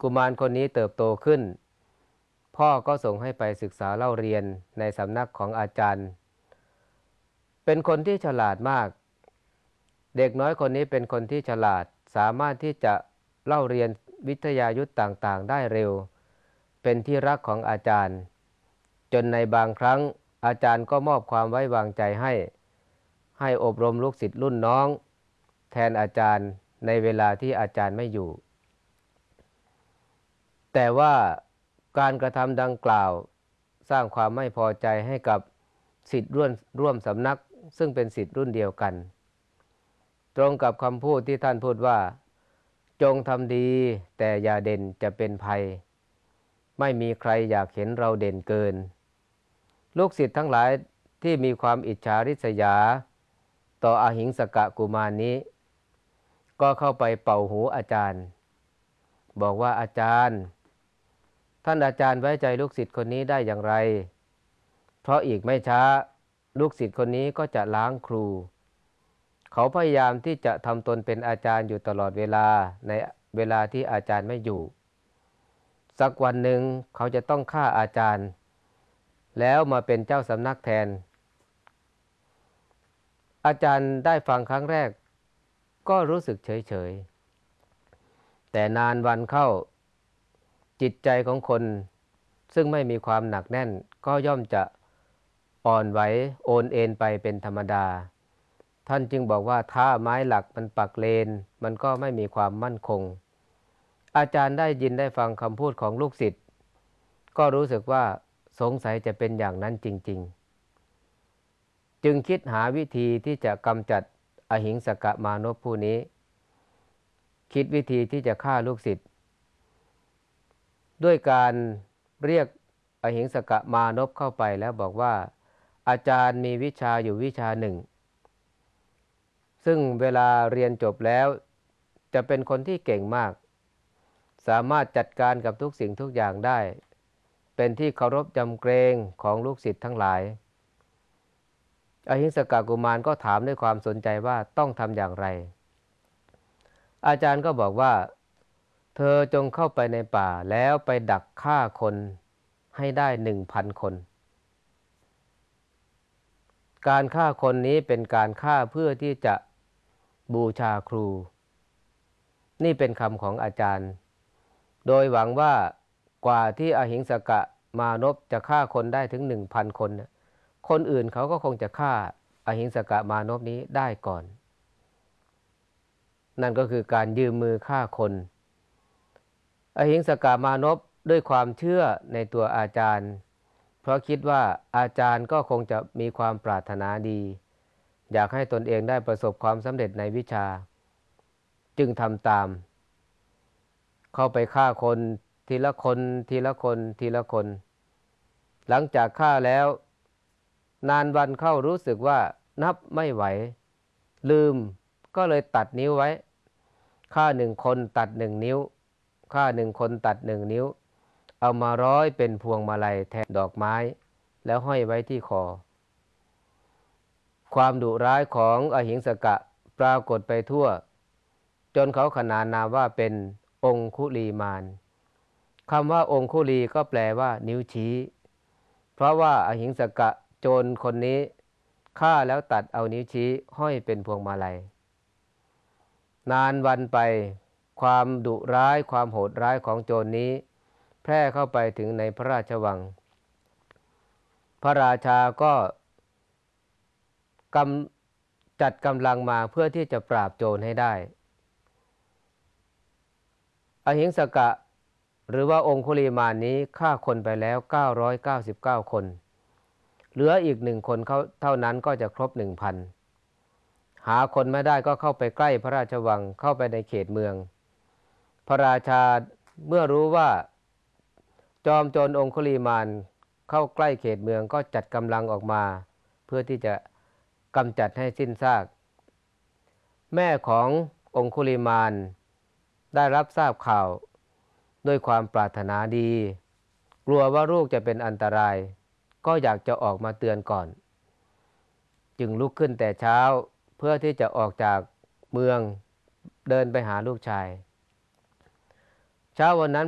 กุมารคนนี้เติบโตขึ้นพ่อก็ส่งให้ไปศึกษาเล่าเรียนในสำนักของอาจารย์เป็นคนที่ฉลาดมากเด็กน้อยคนนี้เป็นคนที่ฉลาดสามารถที่จะเล่าเรียนวิทยายุทธ์ต่างๆได้เร็วเป็นที่รักของอาจารย์จนในบางครั้งอาจารย์ก็มอบความไว้วางใจให้อบรมลูกศิษย์รุ่นน้องแทนอาจารย์ในเวลาที่อาจารย์ไม่อยู่แต่ว่าการกระทำดังกล่าวสร้างความไม่พอใจให้กับศิษย์ร่วมสำนักซึ่งเป็นศิษย์รุ่นเดียวกันตรงกับคำพูดที่ท่านพูดว่าจงทำดีแต่อย่าเด่นจะเป็นภัยไม่มีใครอยากเห็นเราเด่นเกินลูกศิษย์ทั้งหลายที่มีความอิจฉาริษยาต่ออหิงสกกุมารนี้ก็เข้าไปเป่าหูอาจารย์บอกว่าอาจารย์ท่านอาจารย์ไว้ใจลูกศิษย์คนนี้ได้อย่างไรเพราะอีกไม่ช้าลูกศิษย์คนนี้ก็จะล้างครูเขาพยายามที่จะทำตนเป็นอาจารย์อยู่ตลอดเวลาในเวลาที่อาจารย์ไม่อยู่สักวันหนึ่งเขาจะต้องฆ่าอาจารย์แล้วมาเป็นเจ้าสำนักแทนอาจารย์ได้ฟังครั้งแรกก็รู้สึกเฉยๆแต่นานวันเข้าจิตใจของคนซึ่งไม่มีความหนักแน่นก็ย่อมจะอ่อนไหวโอนเอ็นไปเป็นธรรมดาท่านจึงบอกว่าถ้าไม้หลักมันปักเลนมันก็ไม่มีความมั่นคงอาจารย์ได้ยินได้ฟังคำพูดของลูกศิษย์ก็รู้สึกว่าสงสัยจะเป็นอย่างนั้นจริงๆจึงคิดหาวิธีที่จะกำจัดอหิงสกมานพผู้นี้คิดวิธีที่จะฆ่าลูกศิษย์ด้วยการเรียกอหิงสกมานพเข้าไปแล้วบอกว่าอาจารย์มีวิชาอยู่วิชาหนึ่งซึ่งเวลาเรียนจบแล้วจะเป็นคนที่เก่งมากสามารถจัดการกับทุกสิ่งทุกอย่างได้เป็นที่เคารพยำเกรงของลูกศิษย์ทั้งหลายอหิงสกกุมารก็ถามด้วยความสนใจว่าต้องทำอย่างไรอาจารย์ก็บอกว่าเธอจงเข้าไปในป่าแล้วไปดักฆ่าคนให้ได้ 1,000 คนการฆ่าคนนี้เป็นการฆ่าเพื่อที่จะบูชาครูนี่เป็นคำของอาจารย์โดยหวังว่ากว่าที่อหิงสกมานพจะฆ่าคนได้ถึง 1,000 คนคนอื่นเขาก็คงจะฆ่าอหิงสกมานพนี้ได้ก่อนนั่นก็คือการยืมมือฆ่าคนอหิงสกมานพด้วยความเชื่อในตัวอาจารย์เพราะคิดว่าอาจารย์ก็คงจะมีความปรารถนาดีอยากให้ตนเองได้ประสบความสำเร็จในวิชาจึงทำตามเข้าไปฆ่าคนทีละคนทีละคนทีละคนหลังจากฆ่าแล้วนานวันเข้ารู้สึกว่านับไม่ไหวลืมก็เลยตัดนิ้วไว้ฆ่า1 คนตัด1 นิ้วฆ่า1 คนตัด1 นิ้วเอามาร้อยเป็นพวงมาลัยแทนดอกไม้แล้วห้อยไว้ที่คอความดุร้ายของอหิงสกะปรากฏไปทั่วจนเขาขนานนามว่าเป็นองคุลีมานคำว่าองคุลีก็แปลว่านิ้วชี้เพราะว่าอหิงสกะโจรคนนี้ฆ่าแล้วตัดเอานิ้วชี้ห้อยเป็นพวงมาลัยนานวันไปความดุร้ายความโหดร้ายของโจรนี้แพร่เข้าไปถึงในพระราชวังพระราชาก็จัดกำลังมาเพื่อที่จะปราบโจรให้ได้อหิงสกะหรือว่าองคุลิมานนี้ฆ่าคนไปแล้ว999 คนเหลืออีก1 คนเท่านั้นก็จะครบ 1,000 หาคนไม่ได้ก็เข้าไปใกล้พระราชวังเข้าไปในเขตเมืองพระราชาเมื่อรู้ว่าจอมโจรองคุลิมานเข้าใกล้เขตเมืองก็จัดกำลังออกมาเพื่อที่จะกำจัดให้สิ้นซากแม่ขององคุลิมานได้รับทราบข่าวด้วยความปรารถนาดีกลัวว่าลูกจะเป็นอันตรายก็อยากจะออกมาเตือนก่อนจึงลุกขึ้นแต่เช้าเพื่อที่จะออกจากเมืองเดินไปหาลูกชายเช้าวันนั้น